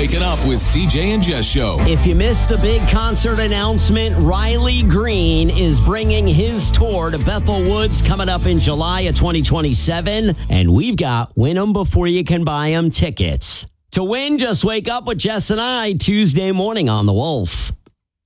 Waking Up with CJ and Jess Show. If you missed the big concert announcement, Riley Green is bringing his tour to Bethel Woods coming up in July of 2027. And we've got Win 'em Before You Can Buy 'em tickets. To win, just wake up with Jess and I Tuesday morning on The Wolf.